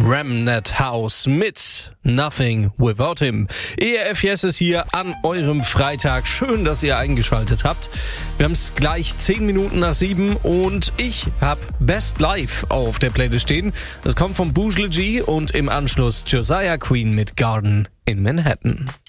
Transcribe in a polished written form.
Remnant House mit Nothing Without Him. ERF Yes ist hier an eurem Freitag. Schön, dass ihr eingeschaltet habt. Wir haben es gleich 10 Minuten nach 7 und ich habe Best Life auf der Playlist stehen. Das kommt von Boujle G und im Anschluss Josiah Queen mit Garden in Manhattan.